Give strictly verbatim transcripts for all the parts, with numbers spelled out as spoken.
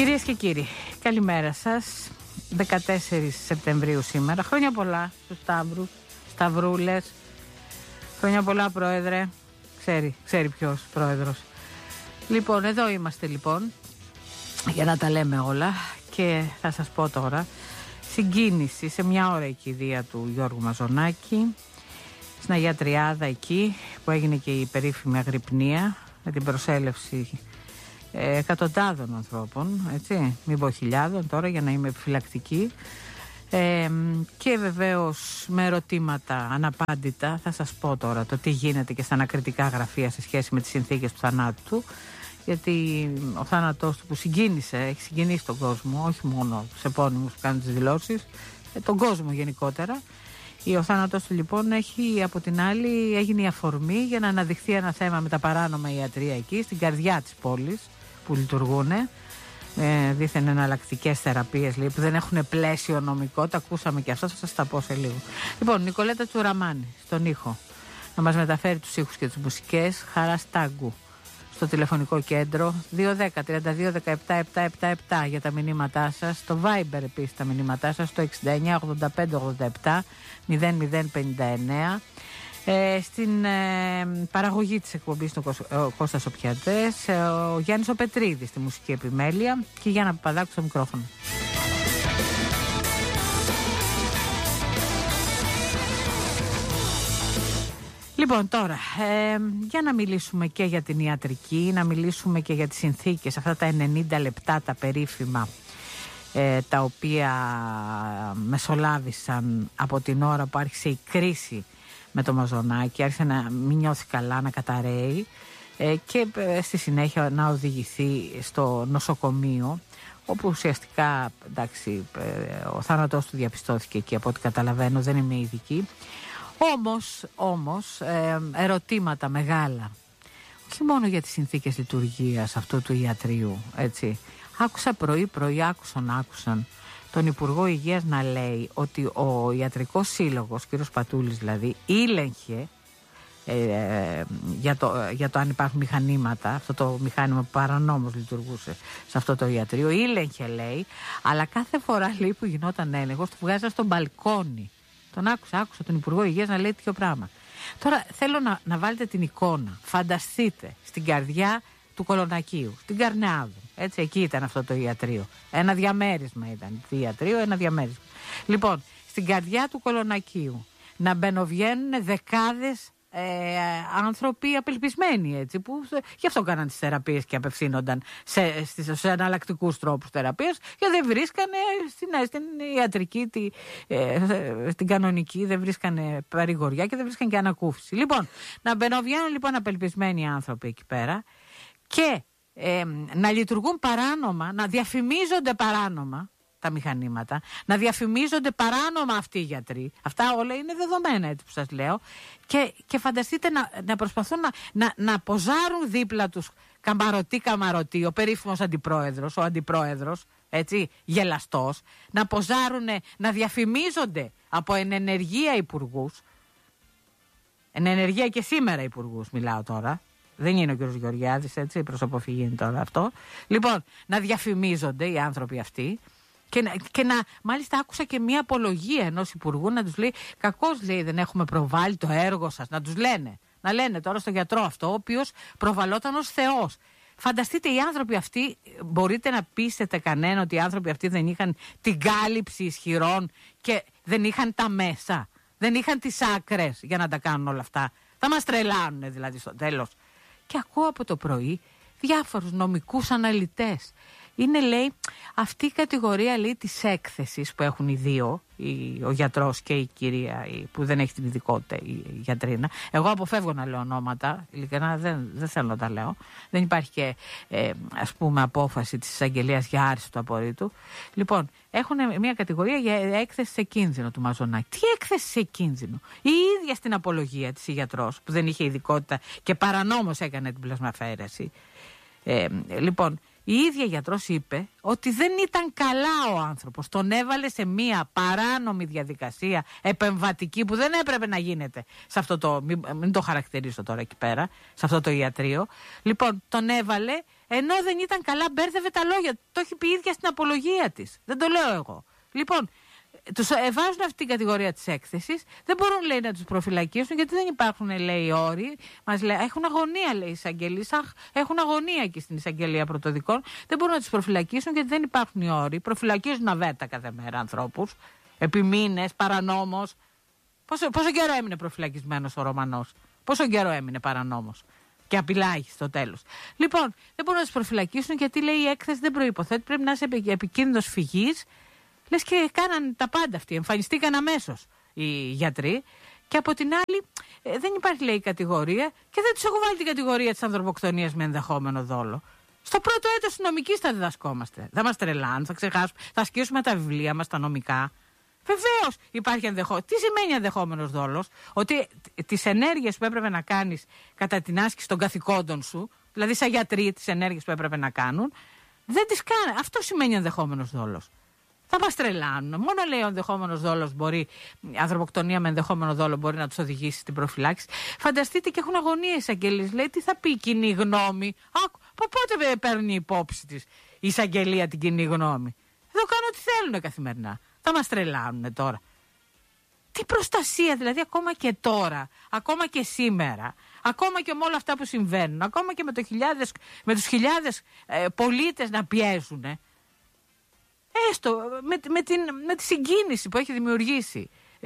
Κυρίες και κύριοι, καλημέρα σας. δεκατέσσερις Σεπτεμβρίου σήμερα. Χρόνια πολλά στους Σταύρους, Σταυρούλες. Χρόνια πολλά, Πρόεδρε. Ξέρει, ξέρει ποιος Πρόεδρος. Λοιπόν, εδώ είμαστε λοιπόν για να τα λέμε όλα και θα σας πω τώρα συγκίνηση σε μια ώρα η κηδεία του Γιώργου Μαζονάκη στην Αγία Τριάδα, εκεί που έγινε και η περίφημη αγρυπνία με την προσέλευση ε, εκατοντάδων ανθρώπων, έτσι, μην πω χιλιάδων τώρα για να είμαι επιφυλακτική, ε, και βεβαίως με ερωτήματα αναπάντητα. Θα σας πω τώρα το τι γίνεται και στα ανακριτικά γραφεία σε σχέση με τις συνθήκες του θανάτου του, γιατί ο θάνατός του που συγκίνησε, έχει συγκινήσει τον κόσμο, όχι μόνο τους επώνυμους που κάνουν τις δηλώσεις, τον κόσμο γενικότερα. Ο θάνατος του λοιπόν έχει, από την άλλη, έγινε η αφορμή για να αναδειχθεί ένα θέμα με τα παράνομα ιατρεία εκεί, στην καρδιά της πόλης που λειτουργούν, ε, δήθεν εναλλακτικές θεραπείες λέει, που δεν έχουν πλαίσιο νομικό. Τα ακούσαμε και αυτά, θα σας τα πω σε λίγο. Λοιπόν, Νικολέτα Τσουραμάνη στον ήχο, να μας μεταφέρει τους ήχους και τις μουσικές. Χαρά Στάγκου στο τηλεφωνικό κέντρο δύο ένα μηδέν τρία δύο ένα επτά επτά επτά επτά για τα μηνύματά σας. Στο Viber επίσης τα μηνύματά σας, στο εξήντα εννιά ογδόντα πέντε ογδόντα επτά μηδέν μηδέν πενήντα εννέα. Ε, στην ε, παραγωγή της εκπομπής του ο Κώστας Οπιατές, ε, ο Γιάννης ο Πετρίδης στη μουσική επιμέλεια και η Γιάννα Παπαδάκου στο μικρόφωνο. Λοιπόν, τώρα, ε, για να μιλήσουμε και για την ιατρική, να μιλήσουμε και για τις συνθήκες, αυτά τα ενενήντα λεπτά τα περίφημα, ε, τα οποία μεσολάβησαν από την ώρα που άρχισε η κρίση με το Μαζονάκη, άρχισε να μην νιώθει καλά, να καταραίει, ε, και ε, στη συνέχεια να οδηγηθεί στο νοσοκομείο, όπου ουσιαστικά, εντάξει, ε, ο θάνατός του διαπιστώθηκε εκεί, από ό,τι καταλαβαίνω, δεν είμαι ειδική. Όμως, όμως ε, ερωτήματα μεγάλα, όχι μόνο για τις συνθήκες λειτουργίας αυτού του ιατρείου, έτσι. Άκουσα πρωί πρωί, άκουσαν, άκουσαν τον Υπουργό Υγείας να λέει ότι ο Ιατρικός Σύλλογος, κύριος Πατούλης δηλαδή, ήλεγχε ε, ε, για, το, για το αν υπάρχουν μηχανήματα, αυτό το μηχάνημα που παρανόμως λειτουργούσε σε αυτό το ιατρείο, ήλεγχε λέει, αλλά κάθε φορά λέει που γινόταν έλεγχος του βγάζα στο μπαλκόνι. Τον άκουσα, άκουσα τον Υπουργό Υγείας να λέει τέτοιο πράγμα. Τώρα θέλω να, να βάλετε την εικόνα. Φανταστείτε στην καρδιά του Κολονακίου, στην Καρνεάδου. Έτσι, εκεί ήταν αυτό το ιατρείο. Ένα διαμέρισμα ήταν. Το ιατρείο, ένα διαμέρισμα. Λοιπόν, στην καρδιά του Κολονακίου να μπαινοβγαίνουν δεκάδες ε, άνθρωποι απελπισμένοι, έτσι, που γι' αυτό κάναν τις θεραπείες και απευθύνονταν σε, σε, σε εναλλακτικούς τρόπους θεραπείας, γιατί δεν βρίσκανε στην, στην ιατρική, τη, ε, στην κανονική, δεν βρίσκανε παρηγοριά και δεν βρίσκανε και ανακούφιση. Λοιπόν, να μπαινοβγαίνουν λοιπόν απελπισμένοι άνθρωποι εκεί πέρα και ε, να λειτουργούν παράνομα, να διαφημίζονται παράνομα τα μηχανήματα, να διαφημίζονται παράνομα αυτοί οι γιατροί. Αυτά όλα είναι δεδομένα, έτσι που σας λέω. Και, και φανταστείτε να, να προσπαθούν να, να, να ποζάρουν δίπλα τους καμαρωτή καμαρωτή, ο περίφημος αντιπρόεδρος, ο αντιπρόεδρος, έτσι, γελαστός, να ποζάρουν, να διαφημίζονται από ενενεργεία υπουργούς, ενενεργεία και σήμερα υπουργούς μιλάω τώρα, δεν είναι ο κ. Γεωργιάδης, έτσι, προς αποφυγή είναι τώρα αυτό. Λοιπόν, να διαφημίζονται οι άνθρωποι αυτοί. Και να, και να, μάλιστα άκουσα και μια απολογία ενός υπουργού να τους λέει, κακώς λέει δεν έχουμε προβάλει το έργο σας, να τους λένε, να λένε τώρα στον γιατρό αυτό, ο οποίος προβαλόταν ως Θεός. Φανταστείτε οι άνθρωποι αυτοί, μπορείτε να πείσετε κανένα ότι οι άνθρωποι αυτοί δεν είχαν την κάλυψη ισχυρών και δεν είχαν τα μέσα, δεν είχαν τις άκρες για να τα κάνουν όλα αυτά. Θα μας τρελάνουν δηλαδή στο τέλος. Και ακούω από το πρωί διάφορους νομικούς αναλυτές. Είναι, λέει, αυτή η κατηγορία, λέει, της έκθεσης που έχουν οι δύο, η, ο γιατρός και η κυρία η, που δεν έχει την ειδικότητα, η, η γιατρίνα. Εγώ αποφεύγω να λέω ονόματα, ειλικρινά δεν, δεν θέλω να τα λέω. Δεν υπάρχει και, ε, ας πούμε, απόφαση της εισαγγελίας για άρση του απορρίτου. Λοιπόν, έχουν μια κατηγορία για έκθεση σε κίνδυνο του Μαζονάκη. Τι έκθεση σε κίνδυνο? Η ίδια στην απολογία της η γιατρός, που δεν είχε ειδικότητα και παρανόμως έκανε την πλασμαφαίρεση. Ε, λοιπόν, η ίδια γιατρός είπε ότι δεν ήταν καλά ο άνθρωπος. Τον έβαλε σε μία παράνομη διαδικασία επεμβατική που δεν έπρεπε να γίνεται σε αυτό το, μην, μην το χαρακτηρίσω τώρα εκεί πέρα, σε αυτό το ιατρείο. Λοιπόν, τον έβαλε ενώ δεν ήταν καλά, μπέρδευε τα λόγια. Το έχει πει η ίδια στην απολογία της. Δεν το λέω εγώ. Λοιπόν, τους βάζουν αυτή την κατηγορία της έκθεσης. Δεν μπορούν, λέει, να τους προφυλακίσουν, γιατί δεν υπάρχουν, λέει, όροι. Μας λέει, έχουν αγωνία, λέει, οι εισαγγελείς. Έχουν αγωνία εκεί στην εισαγγελία πρωτοδικών. Δεν μπορούν να τους προφυλακίσουν, γιατί δεν υπάρχουν οι όροι. Προφυλακίζουν αβέρτα κάθε μέρα ανθρώπους. Επί μήνες, παρανόμως. Πόσο, πόσο καιρό έμεινε προφυλακισμένος ο Ρωμανός? Πόσο καιρό έμεινε παρανόμως? Και απειλάγει στο τέλος. Λοιπόν, δεν μπορούν να τους προφυλακίσουν, γιατί, λέει, η έκθεση δεν προϋποθέτει. Πρέπει να είσαι επικίνδυνος φυγής. Λες και κάναν τα πάντα αυτοί. Εμφανιστήκαν αμέσως οι γιατροί. Και από την άλλη, ε, δεν υπάρχει, λέει, κατηγορία, και δεν τους έχω βάλει την κατηγορία της ανθρωποκτονίας με ενδεχόμενο δόλο. Στο πρώτο έτος νομικής θα διδασκόμαστε. Θα μας τρελάνουν, θα ξεχάσουμε, θα ασκήσουμε τα βιβλία μας, τα νομικά. Βεβαίως υπάρχει ενδεχόμενο. Τι σημαίνει ενδεχόμενος δόλος? Ότι τις ενέργειες που έπρεπε να κάνεις κατά την άσκηση των καθηκόντων σου, δηλαδή σαν γιατροί, τις ενέργειες που έπρεπε να κάνουν, δεν τις κάνουν. Αυτό σημαίνει ενδεχόμενος δόλος. Θα μας τρελάνουν. Μόνο, λέει, ο ενδεχόμενος δόλος μπορεί, η ανθρωποκτονία με ενδεχόμενο δόλο μπορεί να τους οδηγήσει στην προφυλάξη. Φανταστείτε, και έχουν αγωνία οι εισαγγελείς. Λέει, τι θα πει η κοινή γνώμη? Από πότε παίρνει υπόψη της η εισαγγελία την κοινή γνώμη? Εδώ κάνουν ό,τι θέλουν καθημερινά. Θα μας τρελάνουν τώρα. Τι προστασία, δηλαδή, ακόμα και τώρα, ακόμα και σήμερα, ακόμα και με όλα αυτά που συμβαίνουν, ακόμα και με, το χιλιάδες, με τους χιλιάδες ε, πολίτες να πιέζουν. Ε. Έστω με, με, την, με τη συγκίνηση που έχει δημιουργήσει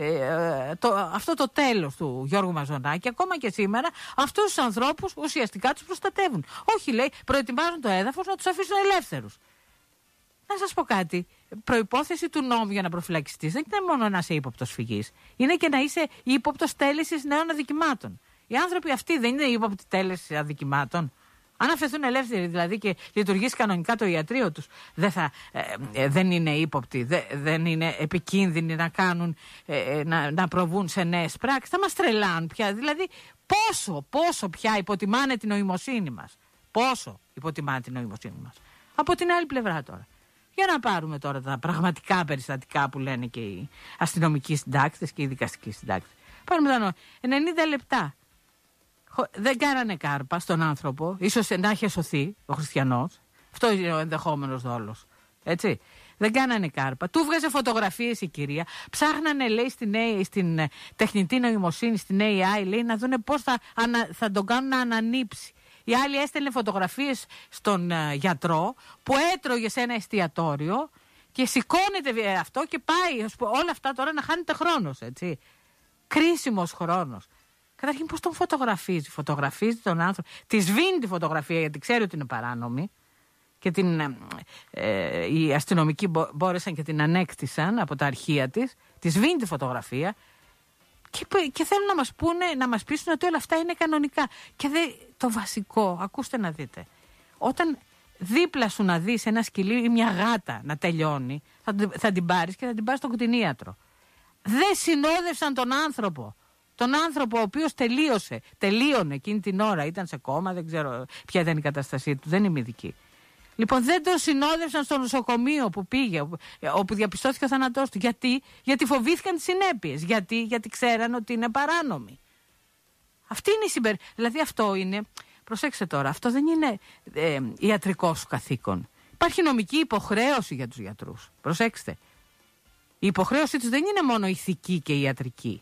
ε, το, αυτό το τέλος του Γιώργου Μαζονάκη, ακόμα και σήμερα αυτούς τους ανθρώπους ουσιαστικά τους προστατεύουν. Όχι, λέει, προετοιμάζουν το έδαφος να τους αφήσουν ελεύθερους. Να σας πω κάτι. Προϋπόθεση του νόμου για να προφυλακιστείς δεν είναι μόνο να είσαι ύποπτος φυγής. Είναι και να είσαι ύποπτος τέλεσης νέων αδικημάτων. Οι άνθρωποι αυτοί δεν είναι ύποπτοι τέλεσης αδικημάτων? Αν αφαιθούν ελεύθεροι, δηλαδή, και λειτουργήσει κανονικά το ιατρείο τους, δεν, θα, ε, ε, δεν είναι ύποπτοι, δε, δεν είναι επικίνδυνοι να κάνουν, ε, να, να προβούν σε νέες πράξεις. Θα μας τρελάνουν πια. Δηλαδή, πόσο, πόσο πια υποτιμάνε την νοημοσύνη μας. Πόσο υποτιμάνε την νοημοσύνη μας. Από την άλλη πλευρά τώρα. Για να πάρουμε τώρα τα πραγματικά περιστατικά που λένε και οι αστυνομικοί συντάκτες και οι δικαστικοί συντάκτες. Πάρουμε τα νόημα. ενενήντα λεπτά. Δεν κάνανε κάρπα στον άνθρωπο, ίσως να είχε σωθεί ο χριστιανός. Αυτό είναι ο ενδεχόμενος δόλος. Έτσι. Δεν κάνανε κάρπα. Του βγάζε φωτογραφίες η κυρία. Ψάχνανε, λέει, στην, στην τεχνητή νοημοσύνη, στην έι άι, λέει, να δούνε πώς θα, ανα, θα τον κάνουν να ανανύψει. Η άλλη έστελνε φωτογραφίες στον uh, γιατρό που έτρωγε σε ένα εστιατόριο και σηκώνεται αυτό και πάει. Όλα αυτά τώρα να χάνεται χρόνος, έτσι. Κρίσιμος χρόνος. Καταρχήν, πώς τον φωτογραφίζει? Φωτογραφίζει τον άνθρωπο. Τη σβήνει τη φωτογραφία, γιατί ξέρει ότι είναι παράνομη. Και την, ε, οι αστυνομικοί μπόρεσαν και την ανέκτησαν από τα αρχεία της. Τη σβήνει τη φωτογραφία. Και, και θέλουν να μας πούνε, να μας πείσουν ότι όλα αυτά είναι κανονικά. Και δε, το βασικό, ακούστε να δείτε. Όταν δίπλα σου να δεις ένα σκυλί ή μια γάτα να τελειώνει, θα, θα την πάρεις και θα την πάρεις στον κτηνίατρο. Δεν συνόδευσαν τον άνθρωπο. Τον άνθρωπο ο οποίος τελείωσε, τελείωνε εκείνη την ώρα, ήταν σε κόμμα, δεν ξέρω ποια ήταν η κατάστασή του, δεν είμαι ειδική. Λοιπόν, δεν τον συνόδευσαν στο νοσοκομείο που πήγε, όπου διαπιστώθηκε ο θάνατός του. Γιατί? Γιατί φοβήθηκαν τις συνέπειες. Γιατί? Γιατί ξέραν ότι είναι παράνομοι. Αυτή είναι η συμπεριφορά. Δηλαδή αυτό είναι, προσέξτε τώρα, αυτό δεν είναι ε, ιατρικό σου καθήκον. Υπάρχει νομική υποχρέωση για τους γιατρούς. Προσέξτε. Η υποχρέωσή τους δεν είναι μόνο ηθική και ιατρική.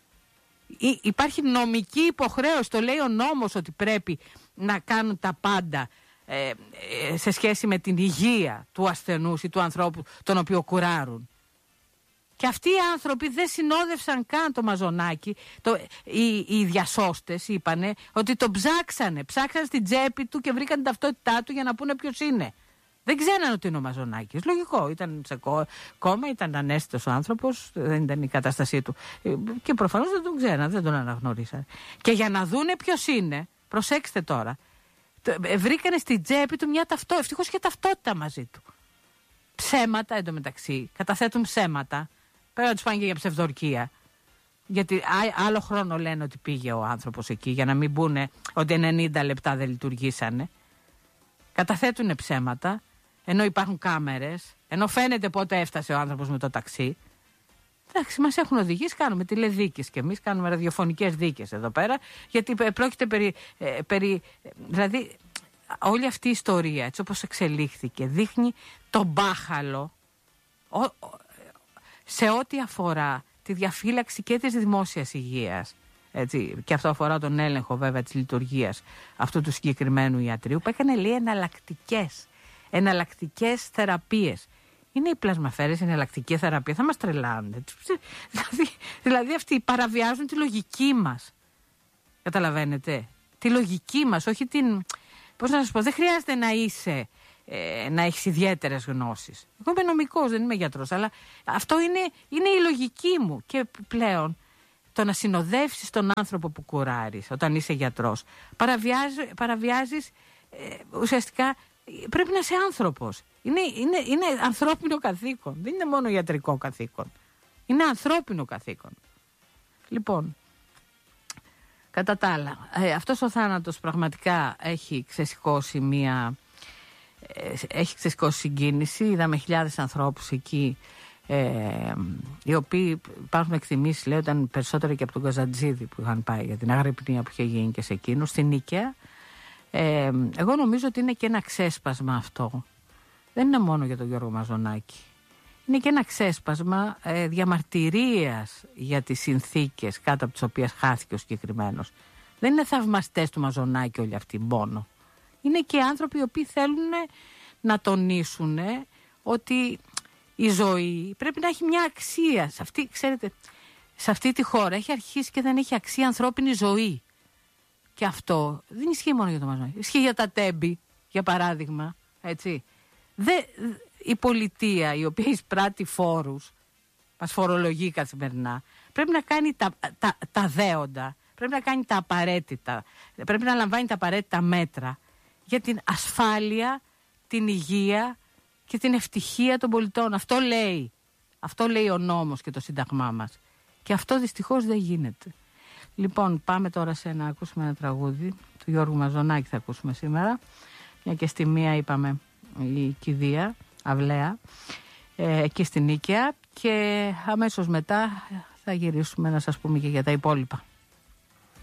Ή, υπάρχει νομική υποχρέωση, το λέει ο νόμος, ότι πρέπει να κάνουν τα πάντα ε, ε, σε σχέση με την υγεία του ασθενούς ή του ανθρώπου τον οποίο κουράρουν. Και αυτοί οι άνθρωποι δεν συνόδευσαν καν το Μαζονάκη. Το, οι, οι διασώστες είπανε ότι τον ψάξανε. Ψάξανε στην τσέπη του και βρήκαν την ταυτότητά του για να πούνε ποιος είναι. Δεν ξέραν ότι είναι ο Μαζονάκης. Λογικό. Ήταν σε κόμμα, ήταν ανέστητος ο άνθρωπος, δεν ήταν η κατάστασή του. Και προφανώς δεν τον ξέραν, δεν τον αναγνωρίσαν. Και για να δούνε ποιος είναι, προσέξτε τώρα, βρήκανε στην τσέπη του μια ταυτότητα. Ευτυχώς είχε ταυτότητα μαζί του. Ψέματα εντωμεταξύ. Καταθέτουν ψέματα. Πρέπει να τους πάνε και για ψευδορκία. Γιατί άλλο χρόνο λένε ότι πήγε ο άνθρωπος εκεί, για να μην πούνε ότι ενενήντα λεπτά δεν λειτουργήσανε. Καταθέτουν ψέματα, ενώ υπάρχουν κάμερες, ενώ φαίνεται πότε έφτασε ο άνθρωπος με το ταξί. Εντάξει, μας έχουν οδηγήσει, κάνουμε τηλεδίκες και εμείς κάνουμε ραδιοφωνικές δίκες εδώ πέρα, γιατί πρόκειται περί, ε, περί δηλαδή όλη αυτή η ιστορία, έτσι όπως εξελίχθηκε, δείχνει τον μπάχαλο ο, ο, σε ό,τι αφορά τη διαφύλαξη και της δημόσιας υγείας. Έτσι, και αυτό αφορά τον έλεγχο βέβαια της λειτουργίας αυτού του συγκεκριμένου ιατρείου, που έκανε, λέει, εναλλακτικές εναλλακτικές θεραπείες. Είναι η πλασμαφέρες, η εναλλακτική θεραπεία, θα μας τρελάνουν. Δηλαδή, δηλαδή αυτοί παραβιάζουν τη λογική μας. Καταλαβαίνετε, τη λογική μας, όχι την... Πώς να σας πω, δεν χρειάζεται να είσαι, ε, να έχεις ιδιαίτερες γνώσεις. Εγώ είμαι νομικός, δεν είμαι γιατρός, αλλά αυτό είναι, είναι η λογική μου. Και πλέον το να συνοδεύσεις τον άνθρωπο που κουράρεις όταν είσαι γιατρός, παραβιάζει, παραβιάζεις ε, ουσιαστικά, πρέπει να είσαι άνθρωπος. Είναι, είναι, είναι ανθρώπινο καθήκον, δεν είναι μόνο ιατρικό καθήκον. Είναι ανθρώπινο καθήκον. Λοιπόν, κατά τα άλλα, ε, αυτός ο θάνατος πραγματικά έχει ξεσηκώσει μία, ε, έχει ξεσηκώσει συγκίνηση. Είδαμε χιλιάδες ανθρώπους εκεί, ε, οι οποίοι, υπάρχουν εκτιμήσεις, λέει, ήταν περισσότερο και από τον Καζαντζίδη που είχαν πάει για την αγρυπνία που είχε γίνει και σε εκείνο, στην Νίκαια. Ε, εγώ νομίζω ότι είναι και ένα ξέσπασμα αυτό. Δεν είναι μόνο για τον Γιώργο Μαζονάκη. Είναι και ένα ξέσπασμα ε, διαμαρτυρίας για τις συνθήκες κάτω από τις οποίες χάθηκε ο συγκεκριμένος. Δεν είναι θαυμαστές του Μαζονάκη όλοι αυτοί μόνο. Είναι και άνθρωποι οι οποίοι θέλουν να τονίσουν ότι η ζωή πρέπει να έχει μια αξία. Σε αυτή, ξέρετε, σε αυτή τη χώρα έχει αρχίσει και δεν έχει αξία ανθρώπινη ζωή. Και αυτό δεν ισχύει μόνο για το Μαζονάκη. Ισχύει για τα Τέμπη, για παράδειγμα. Έτσι. Δε, η πολιτεία, η οποία εισπράττει φόρους, μας φορολογεί καθημερινά, πρέπει να κάνει τα, τα, τα δέοντα, πρέπει να κάνει τα απαραίτητα, πρέπει να λαμβάνει τα απαραίτητα μέτρα για την ασφάλεια, την υγεία και την ευτυχία των πολιτών. Αυτό λέει, αυτό λέει ο νόμος και το σύνταγμά μας. Και αυτό δυστυχώς δεν γίνεται. Λοιπόν, πάμε τώρα σε να ακούσουμε ένα τραγούδι του Γιώργου Μαζονάκη, θα ακούσουμε σήμερα. Μια και στη μία είπαμε η κηδεία, αυλαία, ε, εκεί στην Νίκαια, και αμέσως μετά θα γυρίσουμε να σας πούμε και για τα υπόλοιπα.